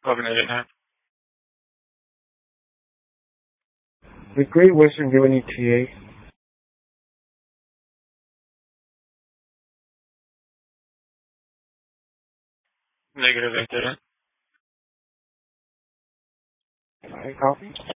1189. The Great Western give any TA? Negative, I didn't. Alright, copy.